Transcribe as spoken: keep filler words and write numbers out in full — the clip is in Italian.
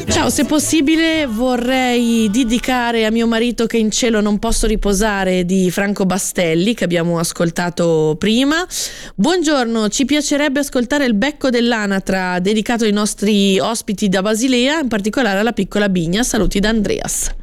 Ciao, se possibile vorrei dedicare a mio marito che in cielo non posso riposare di Franco Bastelli, che abbiamo ascoltato prima. Buongiorno, ci piacerebbe ascoltare il becco dell'anatra dedicato ai nostri ospiti da Basilea, in particolare alla piccola Bigna. Saluti da Andreas.